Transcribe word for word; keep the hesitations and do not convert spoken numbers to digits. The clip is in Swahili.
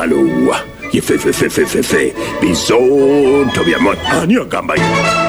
Halo. Yefe fe fe fe fe fe. Bisonto vya mwatani ya gamba.